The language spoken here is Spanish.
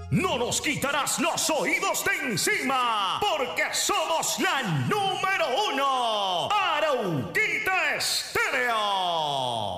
No nos quitarás los oídos de encima, porque somos la número 1. Arauquita